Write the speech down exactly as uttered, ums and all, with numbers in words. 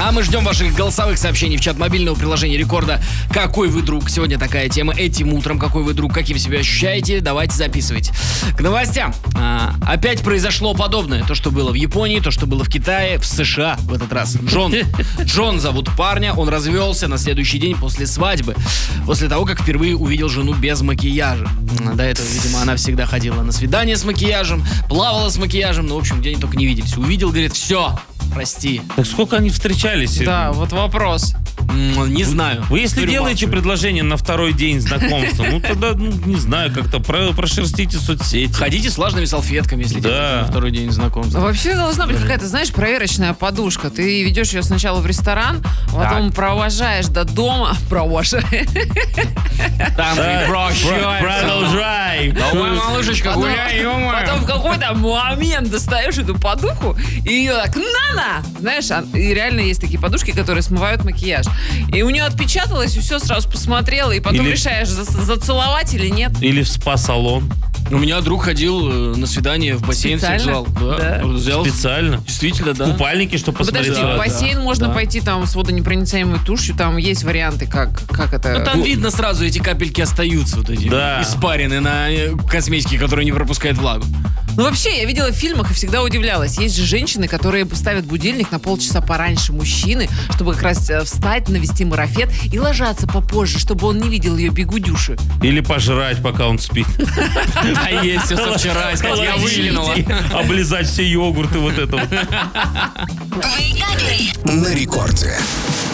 А мы ждем ваших голосовых сообщений в чат мобильного приложения Рекорда. Какой вы друг? Сегодня такая тема. Этим утром какой вы друг? Каким себя ощущаете? Давайте записывать. К новостям. А, опять произошло подобное. То, что было в Японии, то, что было в Китае, в США в этот раз. Джон. Джон зовут парня. Он развелся на следующий день после свадьбы. После того, как впервые увидел жену без макияжа. До этого, видимо, она всегда ходила на свидание с макияжем, плавала с макияжем. Ну, в общем, где они только не виделись. Увидел, говорит, все, прости. Так сколько они встречались? Да, вот вопрос. М, Не знаю. Вы если Историю делаете молчу. предложение на второй день знакомства, ну тогда, ну, не знаю, как-то про- прошерстите соцсети. Ходите с влажными салфетками, если Да. делаете на второй день знакомства. Вообще должна быть какая-то, знаешь, проверочная подушка. Ты ведешь ее сначала в ресторан, потом провожаешь до дома. Провожаешь. Там Да, и прощай. Продолжай. Давай, малышечка, Потом- гуляй, ё-моё. Потом в какой-то момент достаешь эту подушку и ее так на-на! Знаешь, а- и реально есть такие подушки, которые смывают макияж. И у нее отпечаталось, и все, сразу посмотрела, и потом Или- решаешь, за- зацеловать или нет. Или в спа-салон. У меня друг ходил э, на свидание в бассейн, всех Специально? звал. Да. Да. Взял. Специально. Действительно, В да. купальнике, чтобы посмотреть. Подожди, да, в бассейн да, можно да. пойти там с водонепроницаемой тушью, там есть варианты, как, как это... Ну, там видно сразу, эти капельки остаются, вот эти Да. испарины на э, косметике, которые не пропускают влагу. Ну, вообще, я видела в фильмах и всегда удивлялась. Есть же женщины, которые ставят будильник на полчаса пораньше мужчины, чтобы как раз э, встать, навести марафет и ложаться попозже, чтобы он не видел ее бигудюши. Или пожрать, пока он спит. А есть все со вчера, сказать, я выглянула. Облизать все йогурты, вот это вот. На рекорде.